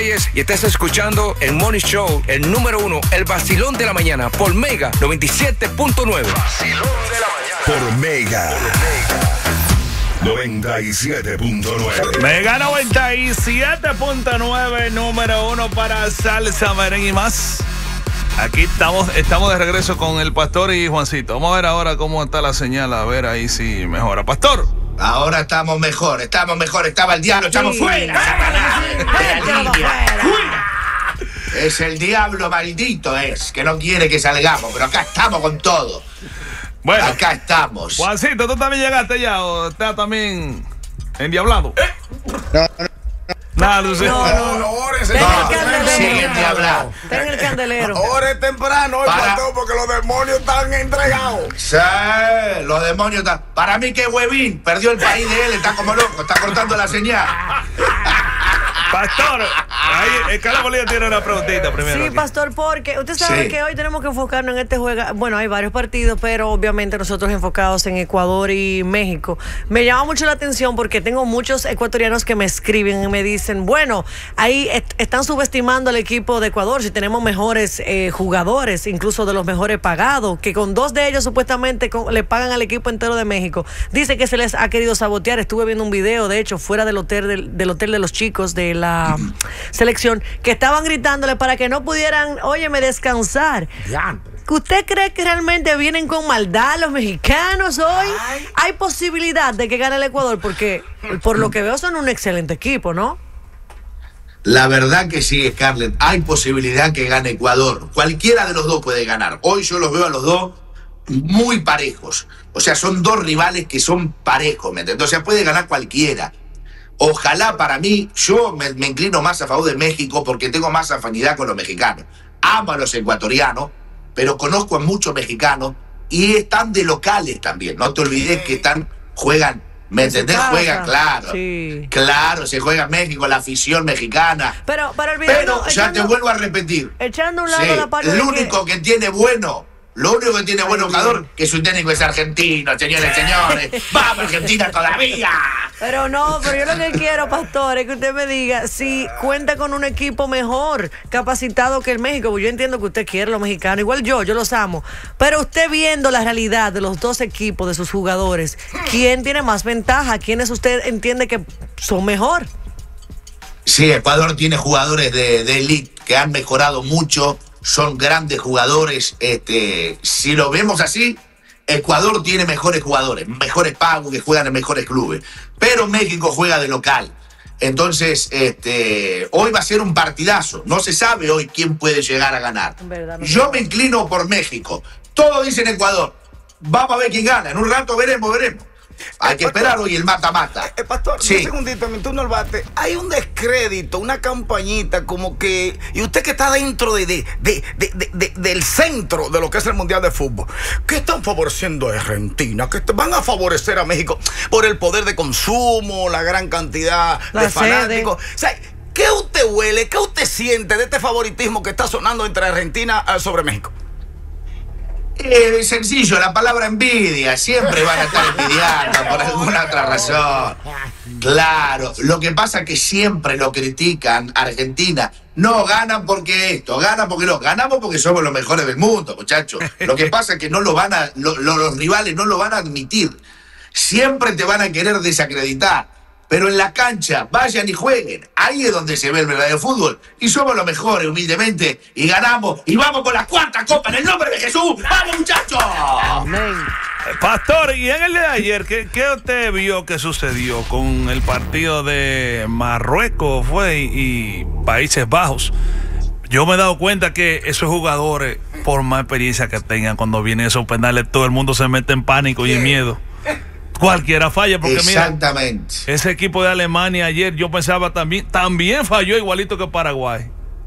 Y estás escuchando el Morning Show, el número 1, el vacilón de la mañana, por Mega 97.9. Vacilón de la mañana. Por Mega 97.9. Mega 97.9, número 1 para salsa, merengue y más. Aquí estamos de regreso con el Pastor y Juancito. Vamos a ver ahora cómo está la señal, a ver ahí si mejora. Pastor. Ahora estamos mejor. Estaba el diablo, echamos fuera. Satanás, de la línea. ¡Fuera! Es el diablo maldito, que no quiere que salgamos, pero acá estamos con todo. Bueno, acá estamos. Juancito, ¿tú también llegaste ya o estás también endiablado? No, órese. Sigue endiablado. Ten el candelero. Ahora es temprano, porque los demonios están entregados. Sí, los demonios están. Para mí que Huevín perdió el país de él, está como loco, está cortando la señal. Pastor, ahí Carlos Bolívar tiene una preguntita primero. Sí, aquí. Pastor, porque usted sabe que hoy tenemos que enfocarnos en este juego. Bueno, hay varios partidos, pero obviamente nosotros enfocados en Ecuador y México. Me llama mucho la atención porque tengo muchos ecuatorianos que me escriben y me dicen, bueno, ahí están subestimando al equipo de Ecuador si tenemos mejores jugadores, incluso de los mejores pagados, que con 2 de ellos supuestamente le pagan al equipo entero de México. Dice que se les ha querido sabotear. Estuve viendo un video, de hecho, fuera del hotel de los chicos de la selección, que estaban gritándole para que no pudieran, óyeme, descansar. ¿Usted cree que realmente vienen con maldad los mexicanos hoy? Hay posibilidad de que gane el Ecuador, porque por lo que veo son un excelente equipo, ¿no? La verdad que sí, Scarlett, hay posibilidad que gane Ecuador. Cualquiera de los dos puede ganar. Hoy yo los veo a los dos muy parejos. O sea, son 2 rivales que son parejos, ¿me entiendes? O sea, puede ganar cualquiera. Ojalá, para mí, yo me inclino más a favor de México porque tengo más afinidad con los mexicanos. Amo a los ecuatorianos, pero conozco a muchos mexicanos y están de locales también. No te olvides que juegan, ¿me entendés? Juegan, claro. Sí. Claro, se juega en México, la afición mexicana. Pero ya te vuelvo a repetir. Echando un lado la parte lo único que tiene bueno jugador, que su técnico es argentino, señores. ¡Vamos, Argentina todavía! Pero yo lo que quiero, Pastor, es que usted me diga si cuenta con un equipo mejor capacitado que el México. Porque yo entiendo que usted quiere a los mexicanos, igual yo los amo. Pero usted viendo la realidad de los 2 equipos, de sus jugadores, ¿quién tiene más ventaja? ¿Quiénes usted entiende que son mejor? Sí, Ecuador tiene jugadores de elite que han mejorado mucho. Son grandes jugadores. Si lo vemos así, Ecuador tiene mejores jugadores, mejores pagos, que juegan en mejores clubes. Pero México juega de local. Entonces, hoy va a ser un partidazo. No se sabe hoy quién puede llegar a ganar. Yo me inclino por México. Todos dicen Ecuador. Vamos a ver quién gana. En un rato veremos. Hay que esperar hoy el mata-mata. Pastor, sí. Un segundito, en mi turno al bate. Hay un descrédito, una campañita como que... Y usted que está dentro del centro de lo que es el Mundial de Fútbol, ¿qué están favoreciendo a Argentina? ¿Qué van a favorecer a México por el poder de consumo, la gran cantidad de fanáticos? O sea, ¿qué usted huele, qué usted siente de este favoritismo que está sonando entre Argentina sobre México? Sencillo, la palabra envidia. Siempre van a estar envidiando por alguna otra razón. Claro, lo que pasa es que siempre lo critican. Argentina, no ganan porque esto, ganan porque no. Ganamos porque somos los mejores del mundo, muchachos. Lo que pasa es que no lo van a, los rivales no lo van a admitir. Siempre te van a querer desacreditar. Pero en la cancha, vayan y jueguen. Ahí es donde se ve el verdadero fútbol. Y somos los mejores, humildemente. Y ganamos. Y vamos por la 4ª copa en el nombre de Jesús. ¡Vamos, muchachos! Amén. Pastor, y en el día de ayer, ¿qué usted vio que sucedió con el partido de Marruecos y Países Bajos? Yo me he dado cuenta que esos jugadores, por más experiencia que tengan, cuando vienen esos penales, todo el mundo se mete en pánico y en miedo. Cualquiera falla, porque exactamente. Mira, ese equipo de Alemania ayer, yo pensaba también falló igualito que Paraguay.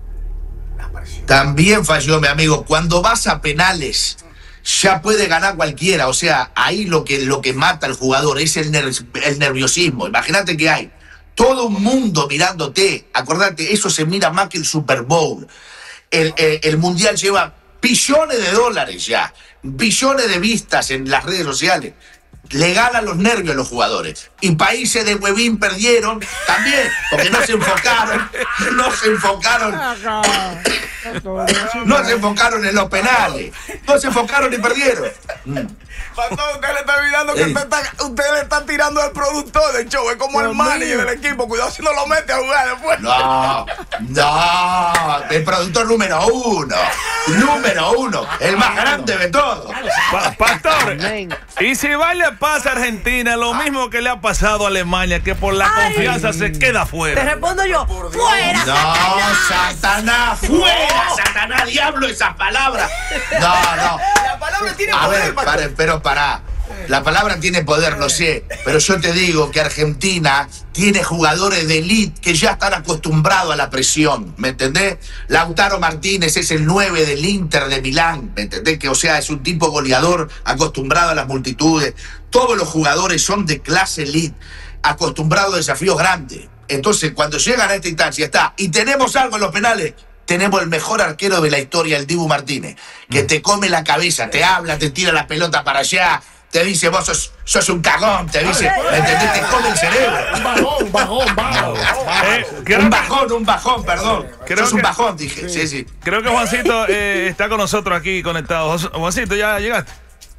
También falló, mi amigo. Cuando vas a penales, ya puede ganar cualquiera. O sea, ahí lo que mata al jugador es el nerviosismo. Imagínate que hay todo un mundo mirándote. Acordate, eso se mira más que el Super Bowl. El Mundial lleva billones de dólares ya, billones de vistas en las redes sociales. le ganan los nervios a los jugadores. Y países de huevín perdieron también, porque no se enfocaron en los penales, no se enfocaron y perdieron. Pastor, usted le está olvidando que usted le está tirando al productor del show, es como el manager del equipo, cuidado si no lo mete a jugar después. No, el productor número uno, el más grande de todos. Pastor, y si va y le pasa a Argentina lo mismo que le ha pasado a Alemania, que por la confianza se queda Te fuera. respondo yo, ¡fuera, No, Satanás, fuera, Satanás, diablo, esas palabras. No. La palabra tiene A poder, ver, pastor. pero pará. La palabra tiene poder, lo sé, pero yo te digo que Argentina tiene jugadores de elite que ya están acostumbrados a la presión, ¿me entendés? Lautaro Martínez es el 9 del Inter de Milán, ¿me entendés? Que, o sea, es un tipo goleador acostumbrado a las multitudes. Todos los jugadores son de clase elite, acostumbrados a desafíos grandes. Entonces, cuando llegan a esta instancia, está. Y tenemos algo en los penales. Tenemos el mejor arquero de la historia, el Dibu Martínez, que te come la cabeza, te habla, te tira la pelota para allá, te dice, vos sos un cagón, te dice, ¿me entendés? Te come el cerebro. Un bajón. Un bajón, perdón. Sos un bajón, dije. Sí. Creo que Juancito está con nosotros aquí conectado. Juancito, ¿ya llegaste?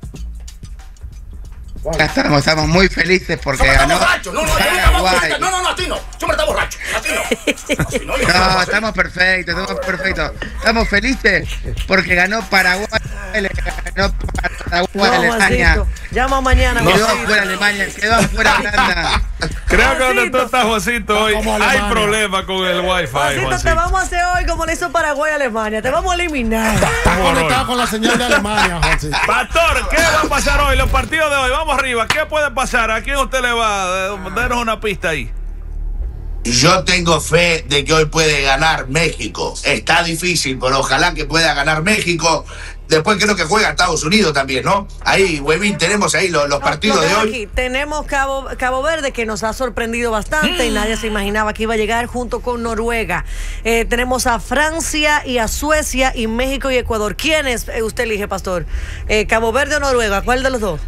Ya estamos muy felices porque ganó Paraguay. No, así no. Chumar está borracho. Así no. No, estamos perfectos. Estamos felices porque ganó Paraguay. Ganó Paraguay, Alemania. Llama mañana. Quedó afuera Alemania, quedó afuera Holanda. Creo que donde tú estás, Juancito, hoy hay problema con el Wi-Fi. Juancito, te vamos a hacer hoy como le hizo Paraguay a Alemania. Te vamos a eliminar. Está conectado con la señal de Alemania, Juancito. Pastor, ¿qué va a pasar hoy? Los partidos de hoy, vamos arriba. ¿Qué puede pasar? ¿A quién usted le va? Denos una pista ahí. Yo tengo fe de que hoy puede ganar México. Está difícil, pero ojalá que pueda ganar México. Después creo que juega Estados Unidos también, ¿no? Ahí, Huevín, tenemos ahí los partidos de hoy. Aquí. Tenemos Cabo Verde, que nos ha sorprendido bastante y nadie se imaginaba que iba a llegar junto con Noruega. Tenemos a Francia y a Suecia y México y Ecuador. ¿Quiénes usted elige, Pastor? ¿Cabo Verde o Noruega? ¿Cuál de los dos?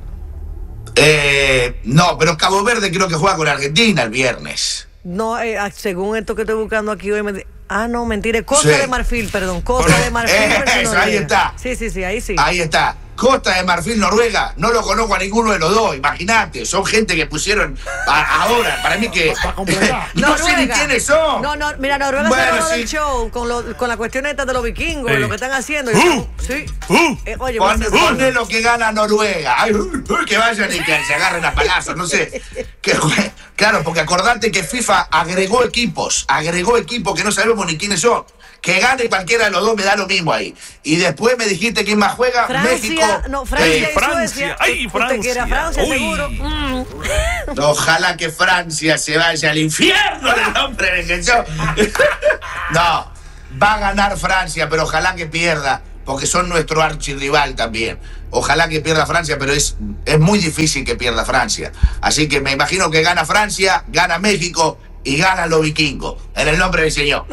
No, pero Cabo Verde creo que juega con Argentina el viernes. No, según esto que estoy buscando aquí hoy no, mentira, Costa de Marfil, perdón, Costa de Marfil. Eso, ahí está. Sí, ahí sí. Ahí está. Costa de Marfil, Noruega, no lo conozco a ninguno de los dos, imagínate, son gente que pusieron ahora, para mí que no sé ni quiénes son. No, mira, Noruega se ganó del show con la cuestión esta de los vikingos, lo que están haciendo. Sí. Oye, pone lo que gana Noruega. Ay, que vayan y que se agarren a palazos, no sé. Claro, porque acordate que FIFA agregó equipos que no sabemos ni quiénes son. Que gane cualquiera de los dos me da lo mismo ahí. Y después me dijiste quién más juega. Francia, México. Francia. Ay, Francia. Usted quiere a Francia, seguro. Ojalá que Francia se vaya al infierno del nombre de Jesús. No, va a ganar Francia, pero ojalá que pierda, porque son nuestro archirrival también. Ojalá que pierda Francia, pero es muy difícil que pierda Francia. Así que me imagino que gana Francia, gana México y gana los vikingos. En el nombre del Señor.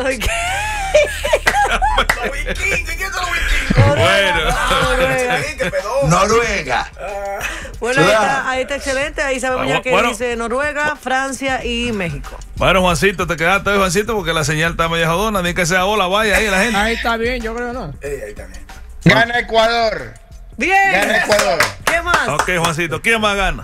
Noruega. Bueno, ahí está excelente. Ahí sabemos ya que dice Noruega, Francia y México. Bueno, Juancito, te quedaste hoy, Juancito, porque la señal está media jodona. Ni que sea bola, vaya ahí la gente. Ahí está bien, yo creo no. Ahí está bien. Gana Ecuador. Bien. Gana Ecuador. ¿Qué más? Ok, Juancito, ¿quién más gana?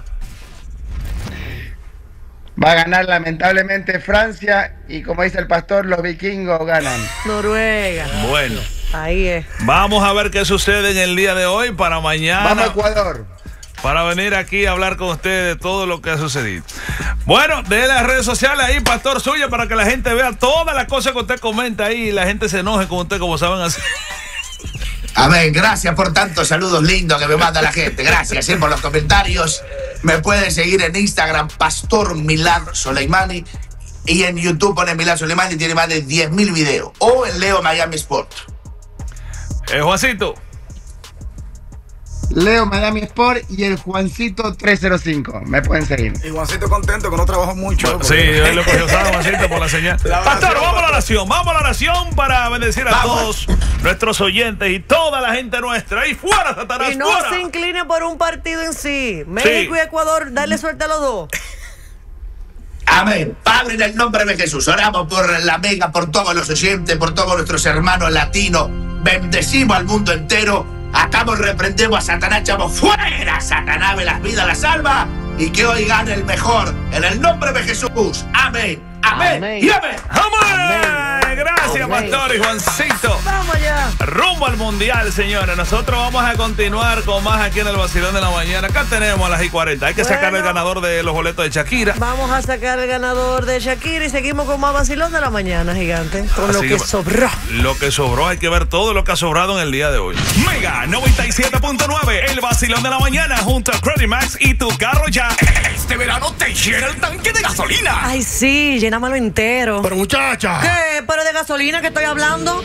Va a ganar lamentablemente Francia y como dice el pastor, los vikingos ganan. Noruega. Bueno. Ahí es. Vamos a ver qué sucede en el día de hoy para mañana. Vamos a Ecuador. Para venir aquí a hablar con ustedes de todo lo que ha sucedido. Bueno, de las redes sociales ahí, pastor suyo, para que la gente vea todas las cosas que usted comenta ahí y la gente se enoje con usted como saben hacer. Amén, gracias por tantos saludos lindos que me manda la gente. Gracias por los comentarios. Me pueden seguir en Instagram, Pastor Milad Soleimani. Y en YouTube pone Milad Soleimani, tiene más de 10.000 videos. O en Leo Miami Sport. Juancito. Leo Miami Sport y el Juancito 305. Me pueden seguir. Y Juancito contento que no trabajó mucho. Sí, hoy lo cogió Juancito por la señal. Pastor, vamos a la oración. Vamos a la oración para bendecir a todos nuestros oyentes y toda la gente nuestra. Y fuera, Satanás, y no fuera. se incline por un partido en sí. México y Ecuador, dale suerte a los dos. Amén. Padre, en el nombre de Jesús, oramos por la Mega, por todos los oyentes, por todos nuestros hermanos latinos. Bendecimos al mundo entero. Acabamos, reprendemos a Satanás, echamos fuera. Satanás, ve las vidas, las almas. Y que hoy gane el mejor. En el nombre de Jesús. Amén. Amén. Amén. Y amén. ¡Amén! Gracias, Amén. Pastor y Juancito. Vamos ya. Rumbo al Mundial, señores. Nosotros vamos a continuar con más aquí en el Vacilón de la Mañana. Acá tenemos a las I40. Hay que sacar el ganador de los boletos de Shakira. Vamos a sacar el ganador de Shakira y seguimos con más Vacilón de la Mañana, gigante. Con lo Así que sobró. Lo que sobró, hay que ver todo lo que ha sobrado en el día de hoy. Mega 97.9, el Vacilón de la Mañana junto a Credit Max y tu carro ya. Este verano te llena el tanque de gasolina. Ay, sí, llénamelo entero. Pero muchacha. ¿Qué? ¿Pero de gasolina que estoy hablando?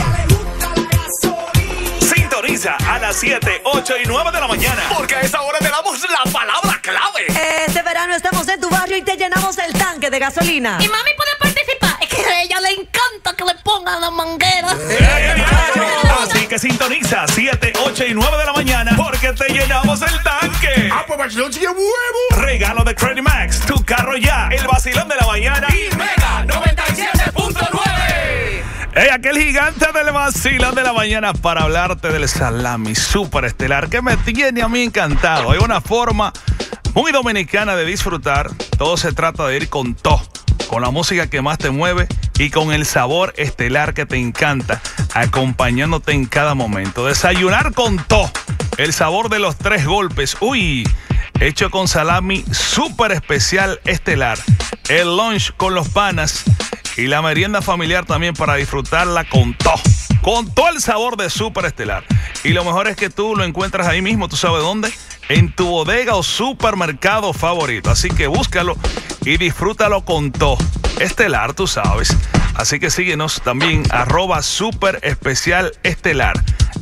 Sintoniza a las 7, 8 y 9 de la mañana. Porque a esa hora te damos la palabra clave. Este verano estamos en tu barrio y te llenamos el tanque de gasolina. Y mami puede participar. Es que a ella le encanta que le pongan la manguera. Así que sintoniza 7, 8 y 9 de la mañana porque te llenamos el tanque. Ah, pues vacilón sigue huevo. Regalo de Credit Max, tu carro ya, el Vacilón de la Mañana y Mega 97.9. Aquel gigante del Vacilón de la Mañana para hablarte del salami super estelar que me tiene a mí encantado. Hay una forma muy dominicana de disfrutar. Todo se trata de ir con todo, con la música que más te mueve y con el sabor estelar que te encanta, acompañándote en cada momento. Desayunar con todo, el sabor de los 3 golpes. Uy, hecho con salami súper especial estelar. El lunch con los panas y la merienda familiar también para disfrutarla con todo el sabor de súper estelar. Y lo mejor es que tú lo encuentras ahí mismo, ¿tú sabes dónde? En tu bodega o supermercado favorito. Así que búscalo y disfrútalo con todo. Estelar, tú sabes. Así que síguenos también, @superespecialestelar,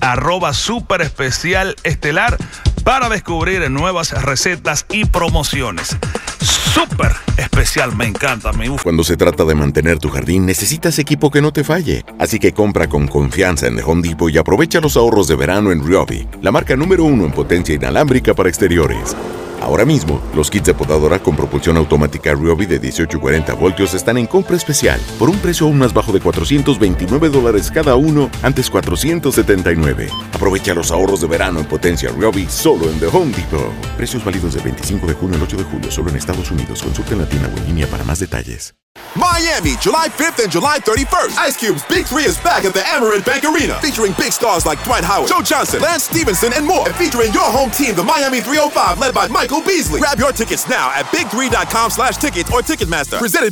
@superespecialestelar para descubrir nuevas recetas y promociones. Súper especial, me encanta. Cuando se trata de mantener tu jardín, necesitas equipo que no te falle. Así que compra con confianza en The Home Depot y aprovecha los ahorros de verano en Ryobi, la marca número 1 en potencia inalámbrica para exteriores. Ahora mismo, los kits de podadora con propulsión automática Ryobi de 18 y 40 voltios están en compra especial por un precio aún más bajo de $429 cada uno, antes $479. Aprovecha los ahorros de verano en potencia Ryobi solo en The Home Depot. Precios válidos del 25 de junio al 8 de julio solo en Estados Unidos. Consulta en la tienda o en línea para más detalles. Miami, July 5th and July 31st. Ice Cube's Big 3 is back at the Amerant Bank Arena, featuring big stars like Dwight Howard, Joe Johnson, Lance Stevenson, and more. And featuring your home team, the Miami 305, led by Michael Beasley. Grab your tickets now at big3.com/tickets or Ticketmaster. Presented